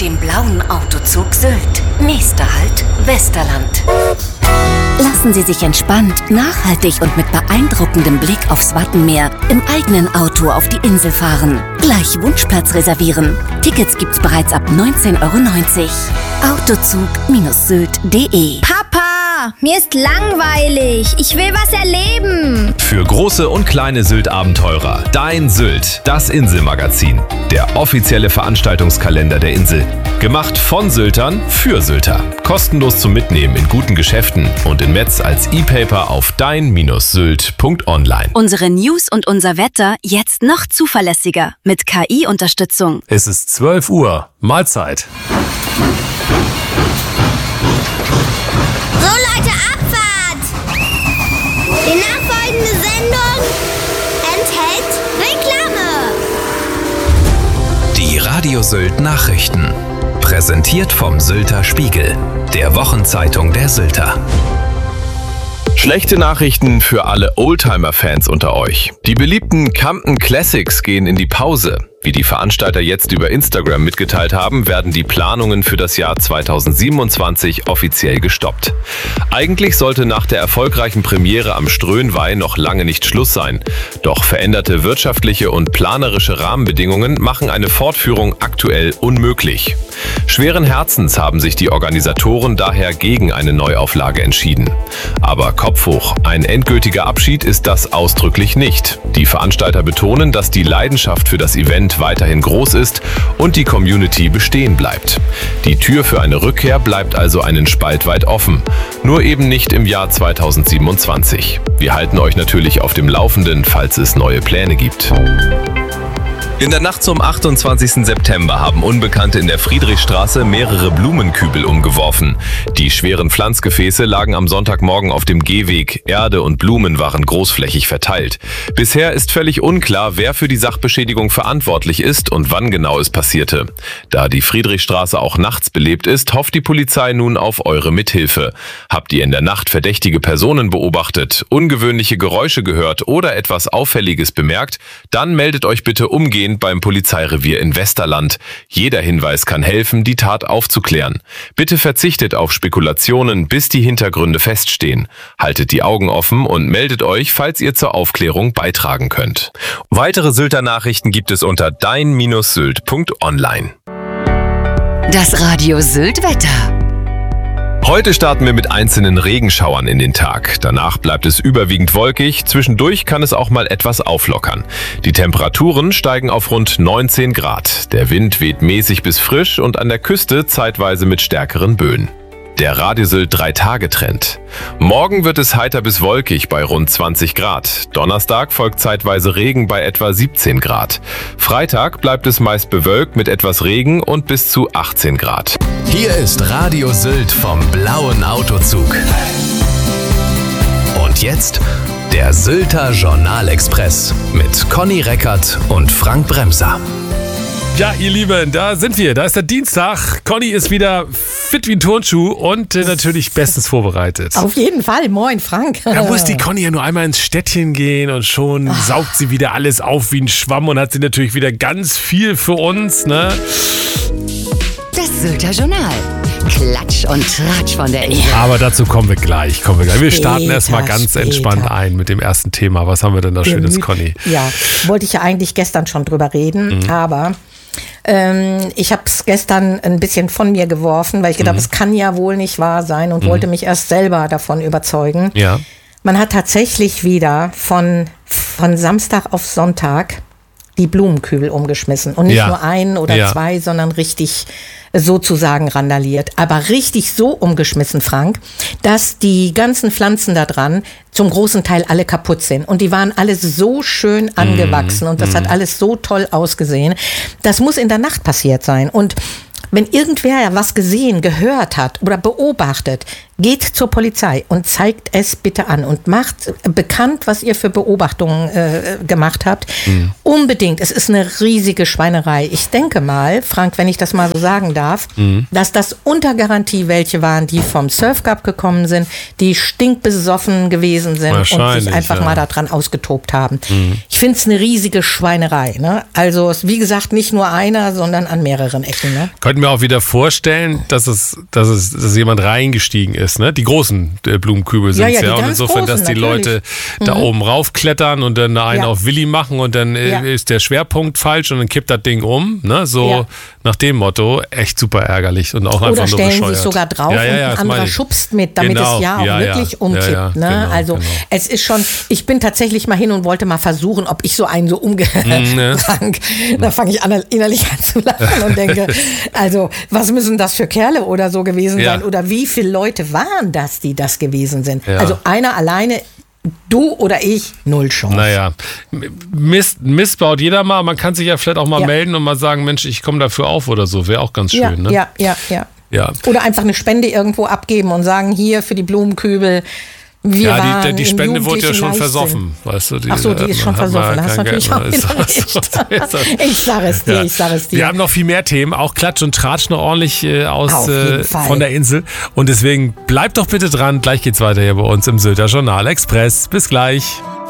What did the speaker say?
dem blauen Autozug Sylt. Nächster Halt, Westerland. Lassen Sie sich entspannt, nachhaltig und mit beeindruckendem Blick aufs Wattenmeer im eigenen Auto auf die Insel fahren. Gleich Wunschplatz reservieren. Tickets gibt's bereits ab 19,90 €. Autozug-sylt.de. Papa, mir ist langweilig. Ich will was erleben. Für große und kleine Sylt-Abenteurer. Dein Sylt, das Inselmagazin. Der offizielle Veranstaltungskalender der Insel. Gemacht von Syltern für Sylter. Kostenlos zum Mitnehmen in guten Geschäften und in Metz als E-Paper auf dein-sylt.online. Unsere News und unser Wetter jetzt noch zuverlässiger mit KI-Unterstützung. Es ist 12 Uhr. Mahlzeit. So Leute, Abfahrt! Die nachfolgende Sendung enthält Reklame. Die Radio Sylt Nachrichten. Präsentiert vom Sylter Spiegel, der Wochenzeitung der Sylter. Schlechte Nachrichten für alle Oldtimer-Fans unter euch. Die beliebten Campton Classics gehen in die Pause. Wie die Veranstalter jetzt über Instagram mitgeteilt haben, werden die Planungen für das Jahr 2027 offiziell gestoppt. Eigentlich sollte nach der erfolgreichen Premiere am Ströhnweih noch lange nicht Schluss sein. Doch veränderte wirtschaftliche und planerische Rahmenbedingungen machen eine Fortführung aktuell unmöglich. Schweren Herzens haben sich die Organisatoren daher gegen eine Neuauflage entschieden. Aber Kopf hoch, ein endgültiger Abschied ist das ausdrücklich nicht. Die Veranstalter betonen, dass die Leidenschaft für das Event weiterhin groß ist und die Community bestehen bleibt. Die Tür für eine Rückkehr bleibt also einen Spalt weit offen, nur eben nicht im Jahr 2027. Wir halten euch natürlich auf dem Laufenden, falls es neue Pläne gibt. In der Nacht zum 28. September haben Unbekannte in der Friedrichstraße mehrere Blumenkübel umgeworfen. Die schweren Pflanzgefäße lagen am Sonntagmorgen auf dem Gehweg. Erde und Blumen waren großflächig verteilt. Bisher ist völlig unklar, wer für die Sachbeschädigung verantwortlich ist und wann genau es passierte. Da die Friedrichstraße auch nachts belebt ist, hofft die Polizei nun auf eure Mithilfe. Habt ihr in der Nacht verdächtige Personen beobachtet, ungewöhnliche Geräusche gehört oder etwas Auffälliges bemerkt, dann meldet euch bitte umgehend beim Polizeirevier in Westerland. Jeder Hinweis kann helfen, die Tat aufzuklären. Bitte verzichtet auf Spekulationen, bis die Hintergründe feststehen. Haltet die Augen offen und meldet euch, falls ihr zur Aufklärung beitragen könnt. Weitere Sylter Nachrichten gibt es unter dein-sylt.online. Das Radio Sylt Wetter. Heute starten wir mit einzelnen Regenschauern in den Tag. Danach bleibt es überwiegend wolkig. Zwischendurch kann es auch mal etwas auflockern. Die Temperaturen steigen auf rund 19 Grad. Der Wind weht mäßig bis frisch und an der Küste zeitweise mit stärkeren Böen. Der Radio Sylt 3-Tage-Trend. Morgen wird es heiter bis wolkig bei rund 20 Grad. Donnerstag folgt zeitweise Regen bei etwa 17 Grad. Freitag bleibt es meist bewölkt mit etwas Regen und bis zu 18 Grad. Hier ist Radio Sylt vom blauen Autozug. Und jetzt der Sylter Journalexpress mit Conny Reckert und Frank Bremser. Ja, ihr Lieben, da sind wir. Da ist der Dienstag. Conny ist wieder fit wie ein Turnschuh und natürlich bestens vorbereitet. Auf jeden Fall. Moin, Frank. Da muss die Conny ja nur einmal ins Städtchen gehen und schon saugt sie wieder alles auf wie ein Schwamm und hat sie natürlich wieder ganz viel für uns, ne? Das Sylter Journal. Klatsch und Tratsch von der Insel. Aber dazu kommen wir gleich. Wir starten erstmal ganz entspannt ein mit dem ersten Thema. Was haben wir denn da Schönes, Conny? Ja, wollte ich ja eigentlich gestern schon drüber reden, aber ich habe es gestern ein bisschen von mir geworfen, weil ich gedacht habe, es kann ja wohl nicht wahr sein und wollte mich erst selber davon überzeugen. Ja. Man hat tatsächlich wieder von Samstag auf Sonntag die Blumenkübel umgeschmissen. Und nicht nur einen oder zwei, sondern richtig sozusagen randaliert. Aber richtig so umgeschmissen, Frank, dass die ganzen Pflanzen da dran zum großen Teil alle kaputt sind. Und die waren alle so schön angewachsen und das hat alles so toll ausgesehen. Das muss in der Nacht passiert sein. Und wenn irgendwer was gesehen, gehört hat oder beobachtet, geht zur Polizei und zeigt es bitte an und macht bekannt, was ihr für Beobachtungen gemacht habt. Unbedingt. Es ist eine riesige Schweinerei. Ich denke mal, Frank, wenn ich das mal so sagen darf, dass das unter Garantie welche waren, die vom Surf Cup gekommen sind, die stinkbesoffen gewesen sind und sich einfach mal daran ausgetobt haben. Ich finde es eine riesige Schweinerei. Ne? Also wie gesagt, nicht nur einer, sondern an mehreren Ecken. Ne? Könnten mir auch wieder vorstellen, dass jemand reingestiegen ist. Ne? Die großen Blumenkübel sind es ja. Und insofern, dass die Leute da oben raufklettern und dann einen auf Willi machen und dann ist der Schwerpunkt falsch und dann kippt das Ding um. Ne? So nach dem Motto. Echt super ärgerlich und auch einfach nur bescheuert. Oder stellen sich sogar drauf und ein anderer schubst mit, damit es auch wirklich umkippt. Ne? Also es ist schon, ich bin tatsächlich mal hin und wollte mal versuchen, ob ich so einen so umgerank. Da fange ich an, innerlich an zu lachen und denke, also was müssen das für Kerle oder so gewesen sein? Oder wie viele Leute waren das, die das gewesen sind? Ja. Also einer alleine, du oder ich, null Chance. Naja, Mist baut jeder mal. Man kann sich ja vielleicht auch mal melden und mal sagen, Mensch, ich komme dafür auf oder so. Wäre auch ganz schön. Ne? Ja. Oder einfach eine Spende irgendwo abgeben und sagen, hier für die Blumenkübel. Die Spende wurde ja schon versoffen, weißt du. Die ist schon versoffen. Da hast du natürlich auch wieder recht. Ich sage es dir. Wir haben noch viel mehr Themen, auch Klatsch und Tratsch noch ordentlich von der Insel. Und deswegen bleibt doch bitte dran. Gleich geht's weiter hier bei uns im Sylter Journal Express. Bis gleich.